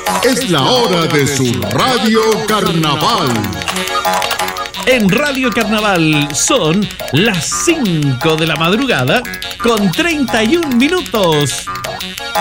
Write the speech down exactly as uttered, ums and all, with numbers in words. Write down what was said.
Es la hora de su Radio Carnaval. En Radio Carnaval son las cinco de la madrugada con treinta y un minutos.